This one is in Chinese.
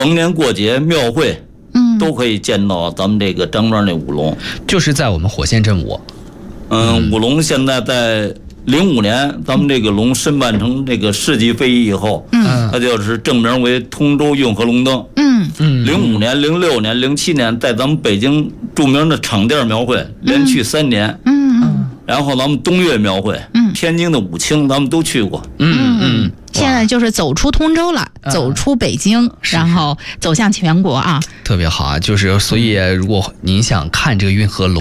逢年过节庙会，都可以见到咱们这个张庄这舞龙， 就是在我们火线镇舞。 舞龙现在在05年，咱们这个龙申办成这个市级非遗以后，它就是正名为通州运河龙灯。05年、06年、07年，在咱们北京著名的场店庙会连续3年。然后咱们东岳庙会，天津的武清，咱们都去过。 现在就是走出通州了，走出北京，然后走向全国啊， 特别好啊！就是所以，如果您想看这个运河龙。